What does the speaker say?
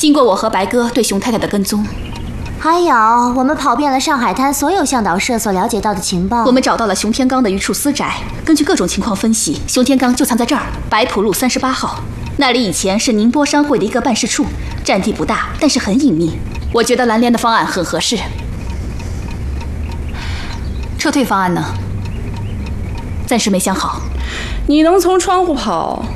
经过我和白哥对熊太太的跟踪， 还有我们跑遍了上海滩所有向导社所了解到的情报， 我们找到了熊天刚的一处私宅。根据各种情况分析，熊天刚就藏在这儿，白浦路38号。那里以前是宁波商会的一个办事处，占地不大，但是很隐秘。我觉得蓝莲的方案很合适。撤退方案呢？暂时没想好。 你能从窗户跑，